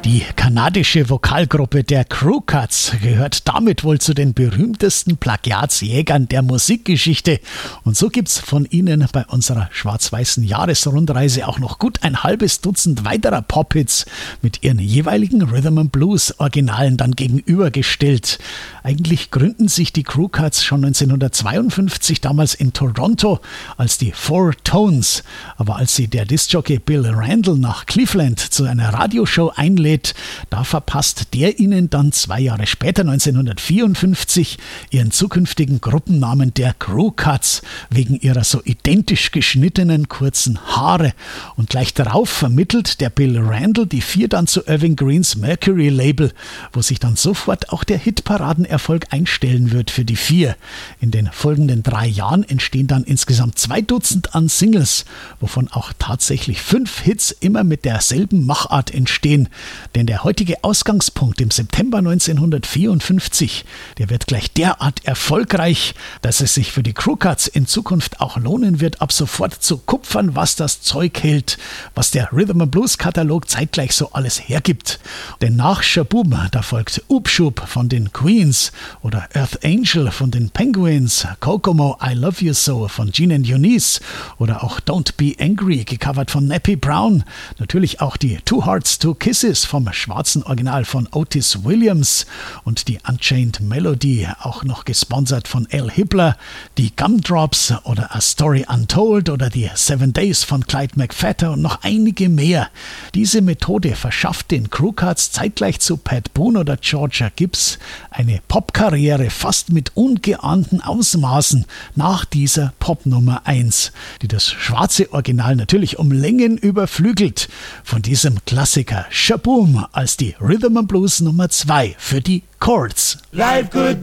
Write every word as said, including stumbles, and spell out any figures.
Die kanadische Vokalgruppe der Crew Cuts gehört damit wohl zu den berühmtesten Plagiatsjägern der Musikgeschichte. Und so gibt's von ihnen bei unserer schwarz-weißen Jahresrundreise auch noch gut ein halbes Dutzend weiterer Pop-Hits mit ihren jeweiligen Rhythm and Blues Originalen dann gegenübergestellt. Eigentlich gründen sich die Crew Cuts schon neunzehnhundertzweiundfünfzig damals in Toronto als die Four Tones. Aber als sie der Diskjockey Bill Randle nach Cleveland zu einer Radioshow einlädt, da verpasst der ihnen dann zwei Jahre später, neunzehnhundertvierundfünfzig, ihren zukünftigen Gruppennamen der Crew Cuts wegen ihrer so identisch geschnittenen kurzen Haare. Und gleich darauf vermittelt der Bill Randle die vier dann zu Irving Greens Mercury Label, wo sich dann sofort auch der Hitparadenerfolg einstellen wird für die vier. In den folgenden drei Jahren entstehen dann insgesamt zwei Dutzend an Singles, wovon auch tatsächlich fünf Hits immer mit derselben Machart entstehen. Denn der heutige Ausgangspunkt im September neunzehnhundertvierundfünfzig, der wird gleich derart erfolgreich, dass es sich für die Crew Cuts in Zukunft auch lohnen wird, ab sofort zu kupfern, was das Zeug hält, was der Rhythm and Blues Katalog zeitgleich so alles hergibt. Denn nach Shaboom, da folgt Oop Shoop von den Queens oder Earth Angel von den Penguins, Kokomo, I Love You So von Gene and Eunice oder auch Don't Be Angry, gecovert von Nappy Brown. Natürlich auch die Two Hearts, Two Kisses vom schwarzen Original von Otis Williams und die Unchained Melody, auch noch gesponsert von Al Hibbler, die Gumdrops oder A Story Untold oder die Seven Days von Clyde McPhatter und noch einige mehr. Diese Methode verschafft den Crew Cuts zeitgleich zu Pat Boone oder Georgia Gibbs eine Popkarriere fast mit ungeahnten Ausmaßen nach dieser Pop Nummer eins, die das schwarze Original natürlich um Längen überflügelt. Von diesem Klassiker Shaboom als die Rhythm and Blues Nummer zwei für die Chords. Life could